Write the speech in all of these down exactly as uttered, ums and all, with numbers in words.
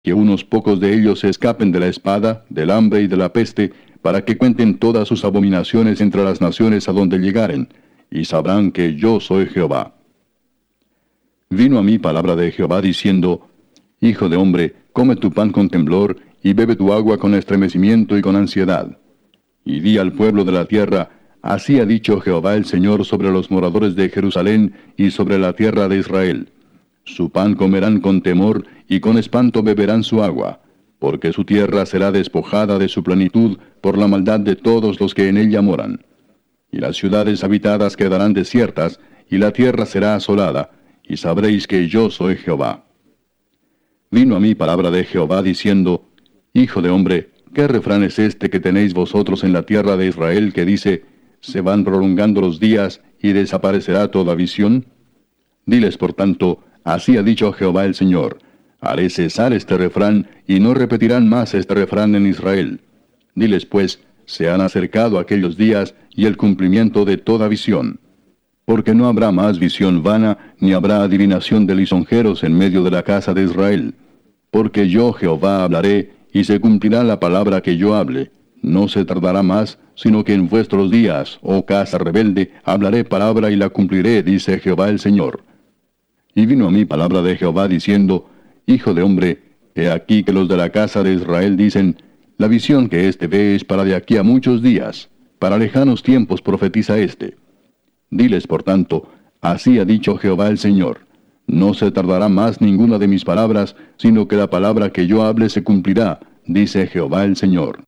que unos pocos de ellos se escapen de la espada, del hambre y de la peste, para que cuenten todas sus abominaciones entre las naciones a donde llegaren, y sabrán que yo soy Jehová. Vino a mí palabra de Jehová diciendo, Hijo de hombre, come tu pan con temblor, y bebe tu agua con estremecimiento y con ansiedad. Y di al pueblo de la tierra, así ha dicho Jehová el Señor sobre los moradores de Jerusalén y sobre la tierra de Israel. Su pan comerán con temor, y con espanto beberán su agua, porque su tierra será despojada de su plenitud por la maldad de todos los que en ella moran. Y las ciudades habitadas quedarán desiertas, y la tierra será asolada, y sabréis que yo soy Jehová. Vino a mí palabra de Jehová diciendo, Hijo de hombre, ¿qué refrán es este que tenéis vosotros en la tierra de Israel que dice, se van prolongando los días y desaparecerá toda visión? Diles por tanto, así ha dicho Jehová el Señor, haré cesar este refrán, y no repetirán más este refrán en Israel. Diles pues, se han acercado aquellos días, y el cumplimiento de toda visión. Porque no habrá más visión vana, ni habrá adivinación de lisonjeros en medio de la casa de Israel. Porque yo Jehová hablaré, y se cumplirá la palabra que yo hable. No se tardará más, sino que en vuestros días, oh casa rebelde, hablaré palabra y la cumpliré, dice Jehová el Señor. Y vino a mí palabra de Jehová diciendo, Hijo de hombre, he aquí que los de la casa de Israel dicen, la visión que éste ve es para de aquí a muchos días, para lejanos tiempos profetiza éste. Diles por tanto, así ha dicho Jehová el Señor, no se tardará más ninguna de mis palabras, sino que la palabra que yo hable se cumplirá, dice Jehová el Señor.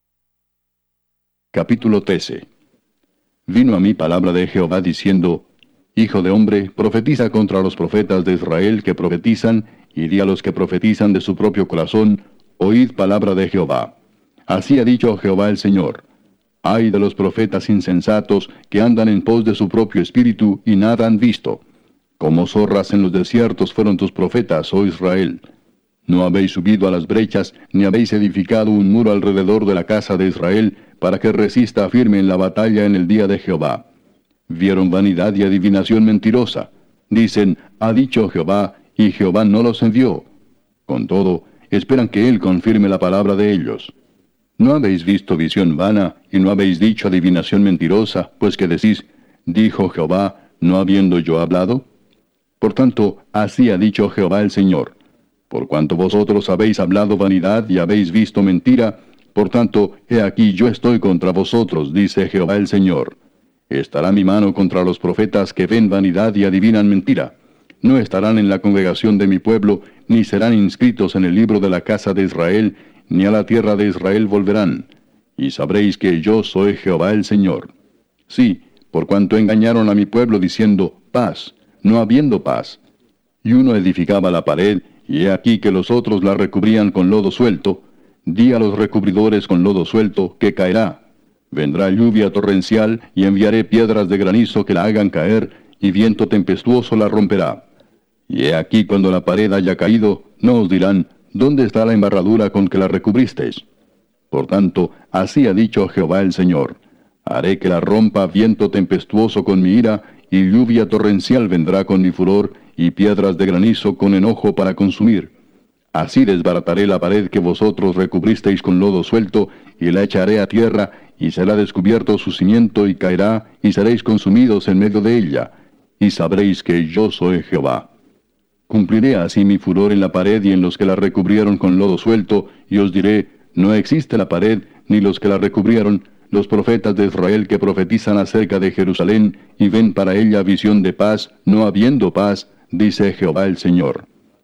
Capítulo trece. Vino a mí palabra de Jehová diciendo, Hijo de hombre, profetiza contra los profetas de Israel que profetizan, y di a los que profetizan de su propio corazón, oíd palabra de Jehová. Así ha dicho Jehová el Señor. Ay de los profetas insensatos que andan en pos de su propio espíritu y nada han visto. Como zorras en los desiertos fueron tus profetas, oh Israel. No habéis subido a las brechas, ni habéis edificado un muro alrededor de la casa de Israel, para que resista firme en la batalla en el día de Jehová. Vieron vanidad y adivinación mentirosa. Dicen, ha dicho Jehová, y Jehová no los envió. Con todo, esperan que Él confirme la palabra de ellos. ¿No habéis visto visión vana, y no habéis dicho adivinación mentirosa, pues que decís, dijo Jehová, no habiendo yo hablado? Por tanto, así ha dicho Jehová el Señor. Por cuanto vosotros habéis hablado vanidad y habéis visto mentira, por tanto, he aquí yo estoy contra vosotros, dice Jehová el Señor. Estará mi mano contra los profetas que ven vanidad y adivinan mentira. No estarán en la congregación de mi pueblo, ni serán inscritos en el libro de la casa de Israel, ni a la tierra de Israel volverán. Y sabréis que yo soy Jehová el Señor. Sí, por cuanto engañaron a mi pueblo diciendo, paz, no habiendo paz. Y uno edificaba la pared, y he aquí que los otros la recubrían con lodo suelto. Di a los recubridores con lodo suelto, que caerá. Vendrá lluvia torrencial, y enviaré piedras de granizo que la hagan caer, y viento tempestuoso la romperá. Y he aquí cuando la pared haya caído, no os dirán, ¿dónde está la embarradura con que la recubristeis? Por tanto, así ha dicho Jehová el Señor. Haré que la rompa viento tempestuoso con mi ira, y lluvia torrencial vendrá con mi furor, y piedras de granizo con enojo para consumir. Así desbarataré la pared que vosotros recubristeis con lodo suelto, y la echaré a tierra, y será descubierto su cimiento, y caerá, y seréis consumidos en medio de ella, y sabréis que yo soy Jehová. Cumpliré así mi furor en la pared y en los que la recubrieron con lodo suelto, y os diré, no existe la pared, ni los que la recubrieron, los profetas de Israel que profetizan acerca de Jerusalén, y ven para ella visión de paz, no habiendo paz, dice Jehová el Señor.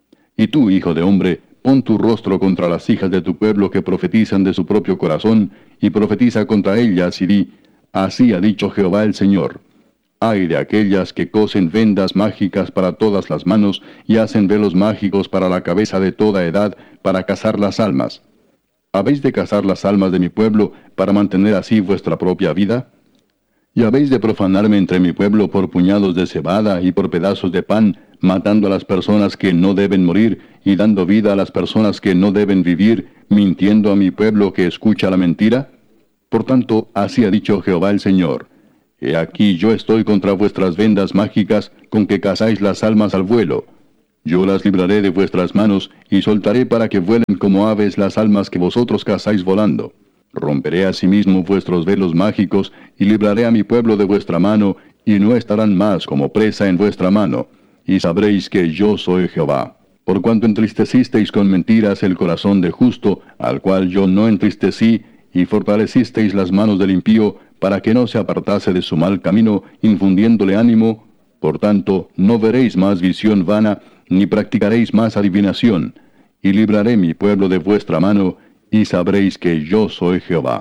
Y tú, hijo de hombre, pon tu rostro contra las hijas de tu pueblo que profetizan de su propio corazón, y profetiza contra ellas, y di, así ha dicho Jehová el Señor. Ay de aquellas que cosen vendas mágicas para todas las manos, y hacen velos mágicos para la cabeza de toda edad, para cazar las almas. ¿Habéis de cazar las almas de mi pueblo, para mantener así vuestra propia vida? ¿Y habéis de profanarme entre mi pueblo por puñados de cebada y por pedazos de pan, matando a las personas que no deben morir, y dando vida a las personas que no deben vivir, mintiendo a mi pueblo que escucha la mentira? Por tanto, así ha dicho Jehová el Señor. He aquí yo estoy contra vuestras vendas mágicas, con que cazáis las almas al vuelo. Yo las libraré de vuestras manos, y soltaré para que vuelen como aves las almas que vosotros cazáis volando. Romperé asimismo vuestros velos mágicos, y libraré a mi pueblo de vuestra mano, y no estarán más como presa en vuestra mano, y sabréis que yo soy Jehová. Por cuanto entristecisteis con mentiras el corazón del justo, al cual yo no entristecí, y fortalecisteis las manos del impío, para que no se apartase de su mal camino, infundiéndole ánimo, por tanto, no veréis más visión vana, ni practicaréis más adivinación, y libraré mi pueblo de vuestra mano, y sabréis que yo soy Jehová.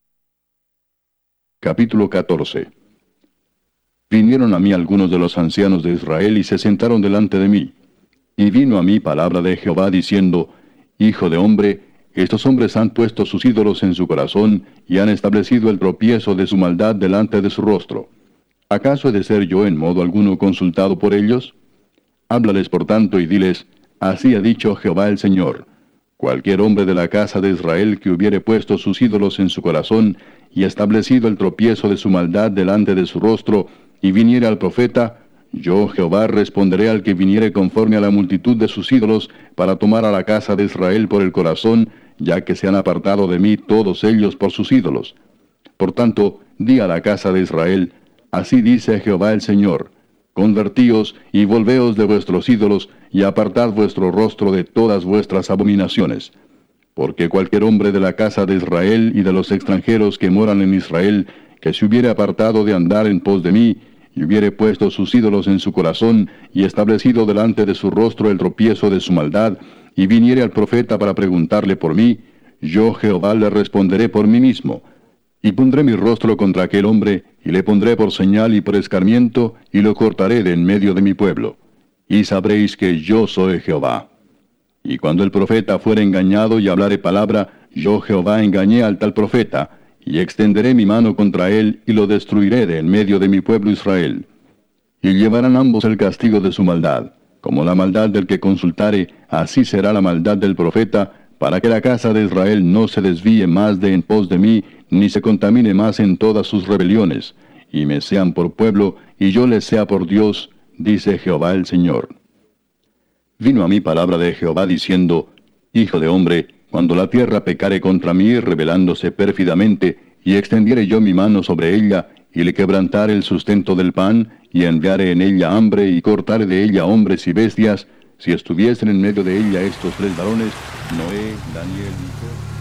Capítulo catorce. Vinieron a mí algunos de los ancianos de Israel, y se sentaron delante de mí. Y vino a mí palabra de Jehová, diciendo, Hijo de hombre, estos hombres han puesto sus ídolos en su corazón, y han establecido el tropiezo de su maldad delante de su rostro. ¿Acaso he de ser yo en modo alguno consultado por ellos? Háblales por tanto y diles, así ha dicho Jehová el Señor. Cualquier hombre de la casa de Israel que hubiere puesto sus ídolos en su corazón, y establecido el tropiezo de su maldad delante de su rostro, y viniere al profeta, yo Jehová responderé al que viniere conforme a la multitud de sus ídolos, para tomar a la casa de Israel por el corazón, ya que se han apartado de mí todos ellos por sus ídolos. Por tanto, di a la casa de Israel, así dice Jehová el Señor, convertíos y volveos de vuestros ídolos, y apartad vuestro rostro de todas vuestras abominaciones. Porque cualquier hombre de la casa de Israel y de los extranjeros que moran en Israel, que se hubiere apartado de andar en pos de mí, y hubiere puesto sus ídolos en su corazón, y establecido delante de su rostro el tropiezo de su maldad, y viniere al profeta para preguntarle por mí, yo Jehová le responderé por mí mismo. Y pondré mi rostro contra aquel hombre, y le pondré por señal y por escarmiento, y lo cortaré de en medio de mi pueblo. Y sabréis que yo soy Jehová. Y cuando el profeta fuere engañado y hablare palabra, yo Jehová engañé al tal profeta, y extenderé mi mano contra él, y lo destruiré de en medio de mi pueblo Israel. Y llevarán ambos el castigo de su maldad. Como la maldad del que consultare, así será la maldad del profeta, para que la casa de Israel no se desvíe más de en pos de mí, ni se contamine más en todas sus rebeliones, y me sean por pueblo, y yo les sea por Dios, dice Jehová el Señor. Vino a mí palabra de Jehová diciendo, Hijo de hombre, cuando la tierra pecare contra mí, rebelándose pérfidamente, y extendiere yo mi mano sobre ella, y le quebrantare el sustento del pan, y enviare en ella hambre, y cortare de ella hombres y bestias, si estuviesen en medio de ella estos tres varones, Noé, Daniel, Hijo,